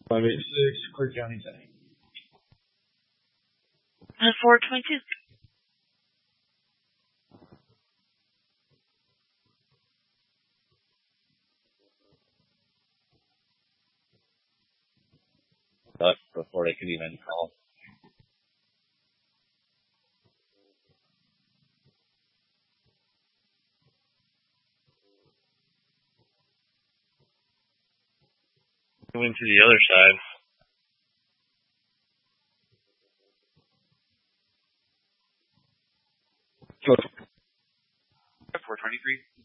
586, Clear County, Tennessee. And 422. Before they could even call. Going to the other side. 423.